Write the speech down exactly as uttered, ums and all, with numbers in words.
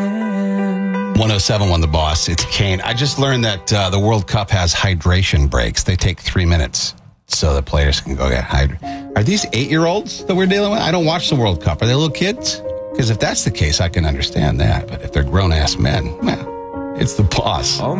one oh seven won The Boss. It's Kane. I just learned that uh, the World Cup has hydration breaks. They take three minutes so the players can go get hydrated. Are these eight-year-olds that we're dealing with? I don't watch the World Cup. Are they little kids? Because if that's the case, I can understand that. But if they're grown-ass men, well, it's The Boss.